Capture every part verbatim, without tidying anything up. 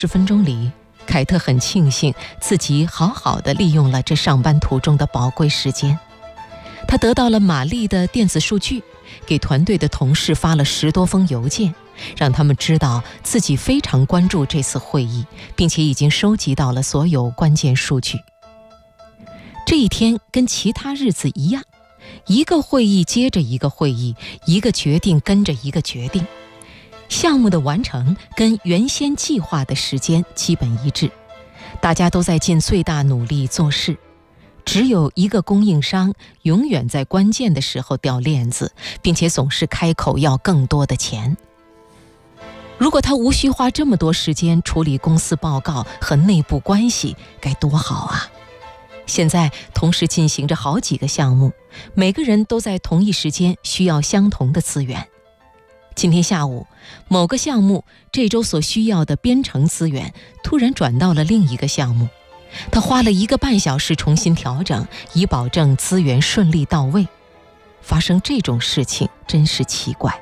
十分钟里，凯特很庆幸自己好好地利用了这上班途中的宝贵时间。他得到了玛丽的电子数据，给团队的同事发了十多封邮件，让他们知道自己非常关注这次会议，并且已经收集到了所有关键数据。这一天跟其他日子一样，一个会议接着一个会议，一个决定跟着一个决定。项目的完成跟原先计划的时间基本一致，大家都在尽最大努力做事。只有一个供应商永远在关键的时候掉链子，并且总是开口要更多的钱。如果他无需花这么多时间处理公司报告和内部关系，该多好啊！现在同时进行着好几个项目，每个人都在同一时间需要相同的资源。今天下午，某个项目这周所需要的编程资源突然转到了另一个项目，他花了一个半小时重新调整，以保证资源顺利到位。发生这种事情真是奇怪。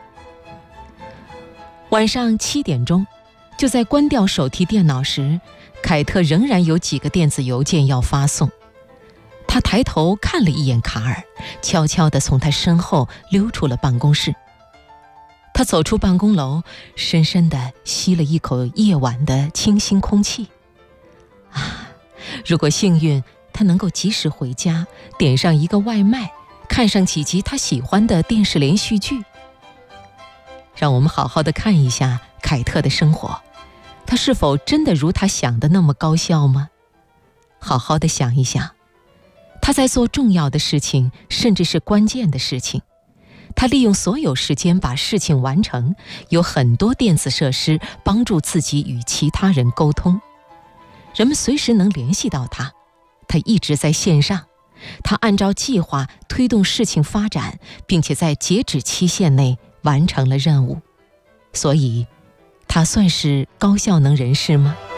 晚上七点钟，就在关掉手提电脑时，凯特仍然有几个电子邮件要发送。他抬头看了一眼卡尔，悄悄地从他身后溜出了办公室。他走出办公楼，深深地吸了一口夜晚的清新空气。啊，如果幸运，他能够及时回家，点上一个外卖，看上几集他喜欢的电视连续剧。让我们好好地看一下凯特的生活，他是否真的如他想的那么高效吗？好好地想一想，他在做重要的事情，甚至是关键的事情。他利用所有时间把事情完成，有很多电子设施帮助自己与其他人沟通。人们随时能联系到他，他一直在线上，他按照计划推动事情发展，并且在截止期限内完成了任务。所以，他算是高效能人士吗？